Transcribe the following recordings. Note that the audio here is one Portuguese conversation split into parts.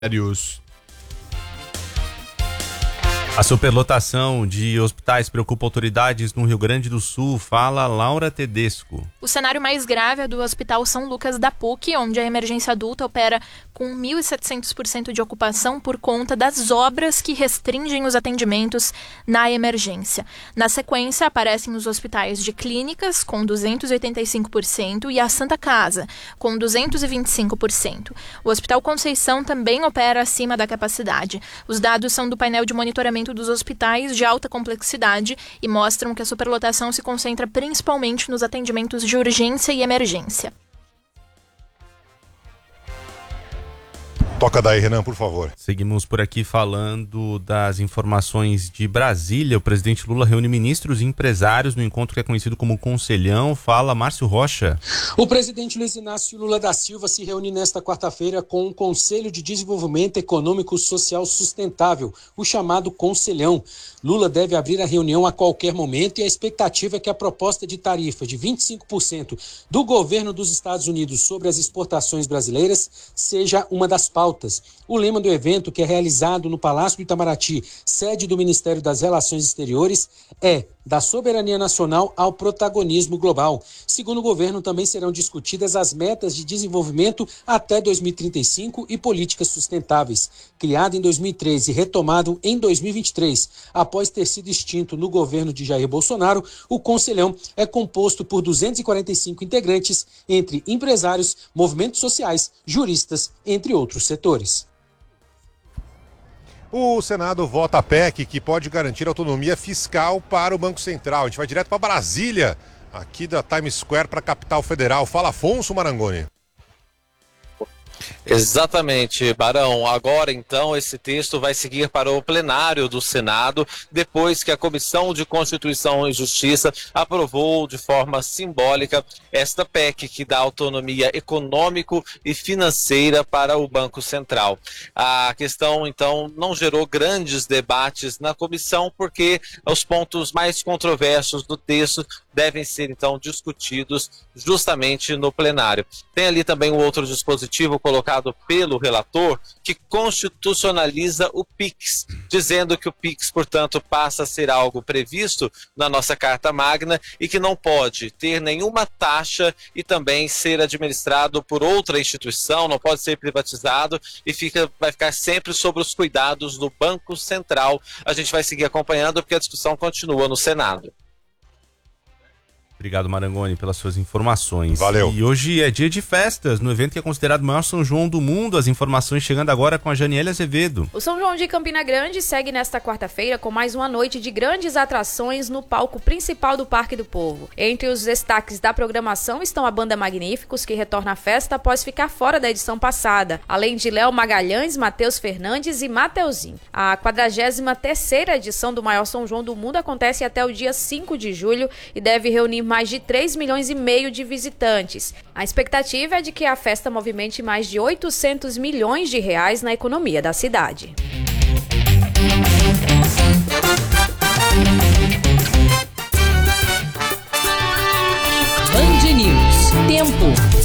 A superlotação de hospitais preocupa autoridades no Rio Grande do Sul, fala Laura Tedesco. O cenário mais grave é do Hospital São Lucas da PUC, onde a emergência adulta opera com 1.700% de ocupação por conta das obras que restringem os atendimentos na emergência. Na sequência, aparecem os hospitais de clínicas, com 285%, e a Santa Casa, com 225%. O Hospital Conceição também opera acima da capacidade. Os dados são do painel de monitoramento dos hospitais de alta complexidade e mostram que a superlotação se concentra principalmente nos atendimentos de urgência e emergência. Toca daí, Renan, por favor. Seguimos por aqui falando das informações de Brasília. O presidente Lula reúne ministros e empresários no encontro que é conhecido como Conselhão. Fala, Márcio Rocha. O presidente Luiz Inácio Lula da Silva se reúne nesta quarta-feira com o Conselho de Desenvolvimento Econômico Social Sustentável, o chamado Conselhão. Lula deve abrir a reunião a qualquer momento e a expectativa é que a proposta de tarifa de 25% do governo dos Estados Unidos sobre as exportações brasileiras seja uma das pautas. O lema do evento, que é realizado no Palácio do Itamaraty, sede do Ministério das Relações Exteriores, é da soberania nacional ao protagonismo global. Segundo o governo, também serão discutidas as metas de desenvolvimento até 2035 e políticas sustentáveis. Criado em 2013 e retomado em 2023, após ter sido extinto no governo de Jair Bolsonaro, o Conselhão é composto por 245 integrantes, entre empresários, movimentos sociais, juristas, entre outros setores. O Senado vota a PEC que pode garantir autonomia fiscal para o Banco Central. A gente vai direto para Brasília, aqui da Times Square para a capital federal. Fala, Afonso Marangoni. Exatamente, Barão. Agora, então, esse texto vai seguir para o plenário do Senado, depois que a Comissão de Constituição e Justiça aprovou de forma simbólica esta PEC, que dá autonomia econômico e financeira para o Banco Central. A questão, então, não gerou grandes debates na comissão, porque os pontos mais controversos do texto devem ser, então, discutidos justamente no plenário. Tem ali também um outro dispositivo colocado pelo relator, que constitucionaliza o PIX, dizendo que o PIX, portanto, passa a ser algo previsto na nossa Carta Magna e que não pode ter nenhuma taxa e também ser administrado por outra instituição, não pode ser privatizado e vai ficar sempre sob os cuidados do Banco Central. A gente vai seguir acompanhando porque a discussão continua no Senado. Obrigado, Marangoni, pelas suas informações. Valeu. E hoje é dia de festas, no evento que é considerado o maior São João do mundo. As informações chegando agora com a Janiele Azevedo. O São João de Campina Grande segue nesta quarta-feira com mais uma noite de grandes atrações no palco principal do Parque do Povo. Entre os destaques da programação estão a Banda Magníficos, que retorna à festa após ficar fora da edição passada, além de Léo Magalhães, Matheus Fernandes e Mateuzinho. A 43ª edição do maior São João do mundo acontece até o dia 5 de julho e deve reunir mais de 3,5 milhões de visitantes. A expectativa é de que a festa movimente mais de 800 milhões de reais na economia da cidade. Band News. Tempo.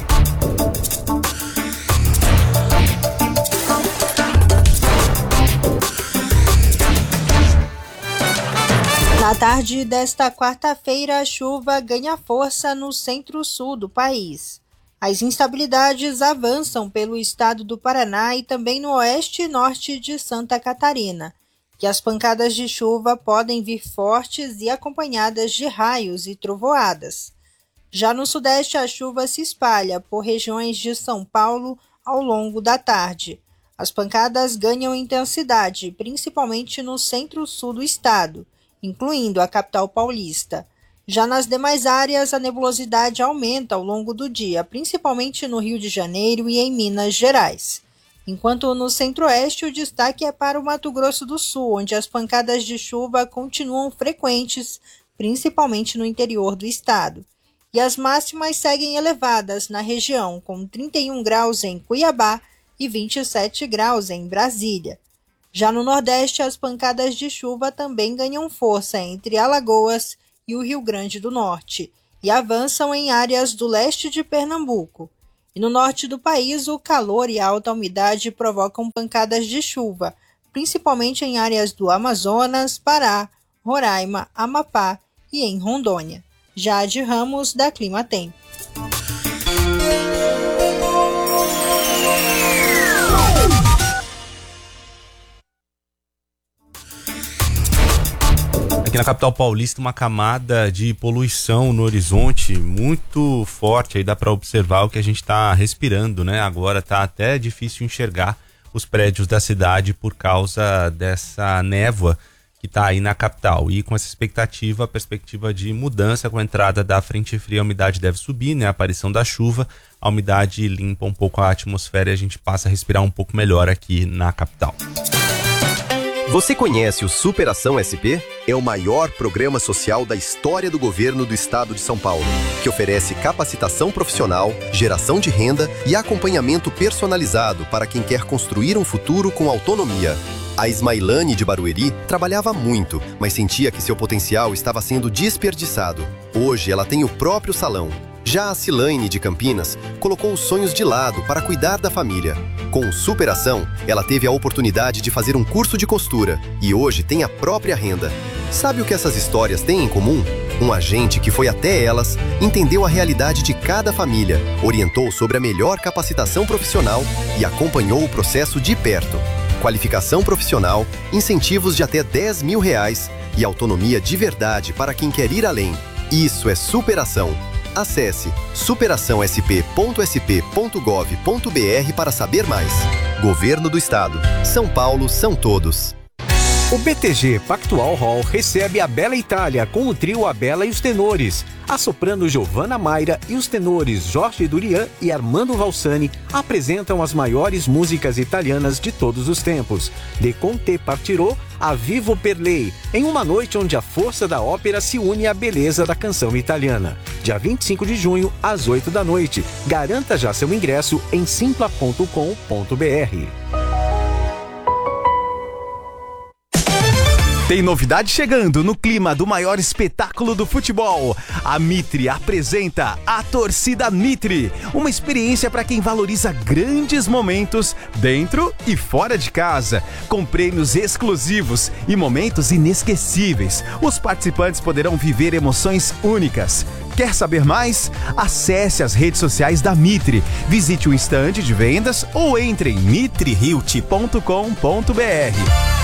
Na tarde desta quarta-feira, a chuva ganha força no centro-sul do país. As instabilidades avançam pelo estado do Paraná e também no oeste e norte de Santa Catarina, que as pancadas de chuva podem vir fortes e acompanhadas de raios e trovoadas. Já no sudeste, a chuva se espalha por regiões de São Paulo ao longo da tarde. As pancadas ganham intensidade, principalmente no centro-sul do estado, incluindo a capital paulista. Já nas demais áreas, a nebulosidade aumenta ao longo do dia, principalmente no Rio de Janeiro e em Minas Gerais. Enquanto no centro-oeste, o destaque é para o Mato Grosso do Sul, onde as pancadas de chuva continuam frequentes, principalmente no interior do estado. E as máximas seguem elevadas na região, com 31 graus em Cuiabá e 27 graus em Brasília. Já no Nordeste, as pancadas de chuva também ganham força entre Alagoas e o Rio Grande do Norte e avançam em áreas do leste de Pernambuco. E no norte do país, o calor e a alta umidade provocam pancadas de chuva, principalmente em áreas do Amazonas, Pará, Roraima, Amapá e em Rondônia. Jade Ramos, da Climatempo. Aqui na capital paulista, uma camada de poluição no horizonte muito forte. Aí dá para observar o que a gente está respirando, né? Agora tá até difícil enxergar os prédios da cidade por causa dessa névoa que está aí na capital. E com essa expectativa, a perspectiva de mudança com a entrada da frente fria, a umidade deve subir, né? A aparição da chuva, a umidade limpa um pouco a atmosfera e a gente passa a respirar um pouco melhor aqui na capital. Você conhece o Superação SP? É o maior programa social da história do governo do estado de São Paulo, que oferece capacitação profissional, geração de renda e acompanhamento personalizado para quem quer construir um futuro com autonomia. A Ismailane de Barueri trabalhava muito, mas sentia que seu potencial estava sendo desperdiçado. Hoje ela tem o próprio salão. Já a Cilaine de Campinas colocou os sonhos de lado para cuidar da família. Com Superação, ela teve a oportunidade de fazer um curso de costura e hoje tem a própria renda. Sabe o que essas histórias têm em comum? Um agente que foi até elas, entendeu a realidade de cada família, orientou sobre a melhor capacitação profissional e acompanhou o processo de perto. Qualificação profissional, incentivos de até R$10 mil e autonomia de verdade para quem quer ir além. Isso é superação. Acesse superaçãosp.sp.gov.br para saber mais. Governo do Estado. São Paulo são todos. O BTG Pactual Hall recebe a Bela Itália com o trio A Bela e os Tenores. A soprano Giovanna Mayra e os tenores Jorge Durian e Armando Valsani apresentam as maiores músicas italianas de todos os tempos. De Conte Partirò a Vivo per Lei, em uma noite onde a força da ópera se une à beleza da canção italiana. Dia 25 de junho, às 8 da noite. Garanta já seu ingresso em simpla.com.br. Tem novidade chegando no clima do maior espetáculo do futebol. A Mitre apresenta a Torcida Mitre, uma experiência para quem valoriza grandes momentos dentro e fora de casa, com prêmios exclusivos e momentos inesquecíveis. Os participantes poderão viver emoções únicas. Quer saber mais? Acesse as redes sociais da Mitre, visite o estande de vendas ou entre em mitrihilt.com.br.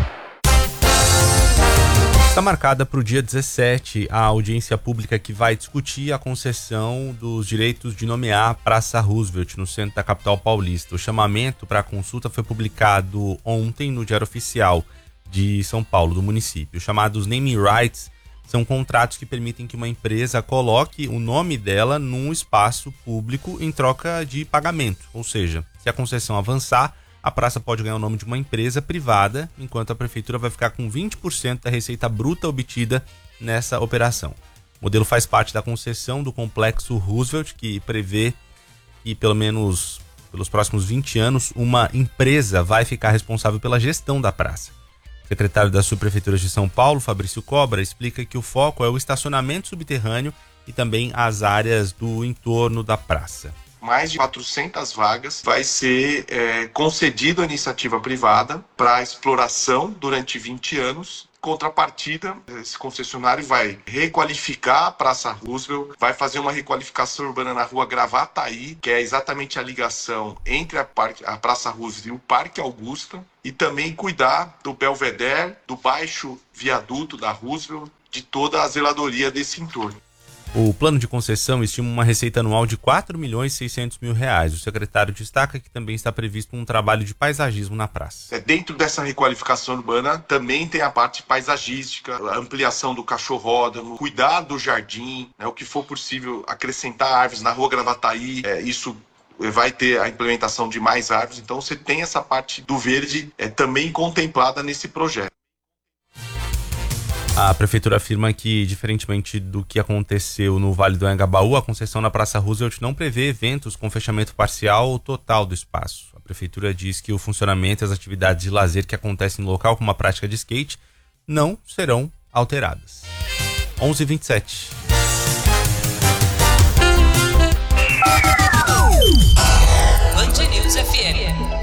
Está marcada para o dia 17 a audiência pública que vai discutir a concessão dos direitos de nomear a Praça Roosevelt no centro da capital paulista. O chamamento para a consulta foi publicado ontem no Diário Oficial de São Paulo, do município. Os chamados naming rights são contratos que permitem que uma empresa coloque o nome dela num espaço público em troca de pagamento. Ou seja, se a concessão avançar, a praça pode ganhar o nome de uma empresa privada, enquanto a prefeitura vai ficar com 20% da receita bruta obtida nessa operação. O modelo faz parte da concessão do Complexo Roosevelt, que prevê que, pelo menos pelos próximos 20 anos, uma empresa vai ficar responsável pela gestão da praça. O secretário das Subprefeituras de São Paulo, Fabrício Cobra, explica que o foco é o estacionamento subterrâneo e também as áreas do entorno da praça. Mais de 400 vagas vai ser concedido à iniciativa privada para exploração durante 20 anos. Contrapartida, esse concessionário vai requalificar a Praça Roosevelt, vai fazer uma requalificação urbana na rua Gravataí, que é exatamente a ligação entre a Praça Roosevelt e o Parque Augusta, e também cuidar do Belvedere, do baixo viaduto da Roosevelt, de toda a zeladoria desse entorno. O plano de concessão estima uma receita anual de R$4.600.000. O secretário destaca que também está previsto um trabalho de paisagismo na praça. Dentro dessa requalificação urbana também tem a parte paisagística, a ampliação do cachorródromo, cuidar do jardim, o que for possível, acrescentar árvores na rua Gravataí, isso vai ter a implementação de mais árvores. Então você tem essa parte do verde também contemplada nesse projeto. A prefeitura afirma que, diferentemente do que aconteceu no Vale do Anhangabaú, a concessão na Praça Roosevelt não prevê eventos com fechamento parcial ou total do espaço. A prefeitura diz que o funcionamento e as atividades de lazer que acontecem no local, como a prática de skate, não serão alteradas. 11h27. Band News FM.